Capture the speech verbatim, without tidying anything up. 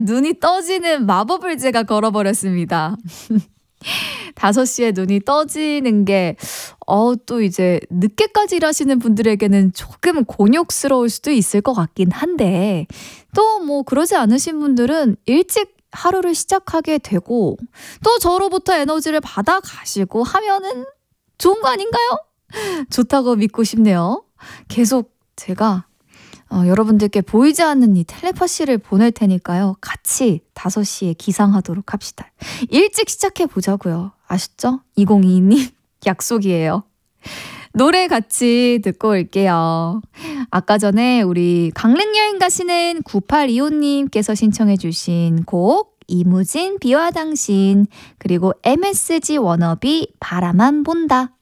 눈이 떠지는 마법을 제가 걸어버렸습니다. 다섯 시에 눈이 떠지는 게 어 또 이제 늦게까지 일하시는 분들에게는 조금 곤욕스러울 수도 있을 것 같긴 한데 또 뭐 그러지 않으신 분들은 일찍 하루를 시작하게 되고 또 저로부터 에너지를 받아가시고 하면은 좋은 거 아닌가요? 좋다고 믿고 싶네요. 계속 제가 어, 여러분들께 보이지 않는 이 텔레파시를 보낼 테니까요. 같이 다섯 시에 기상하도록 합시다. 일찍 시작해 보자고요. 아셨죠? 이공이이 님 약속이에요. 노래 같이 듣고 올게요. 아까 전에 우리 강릉여행 가시는 구팔이오 님께서 신청해 주신 곡 이무진 비와 당신 그리고 엠에스지 워너비 바라만 본다.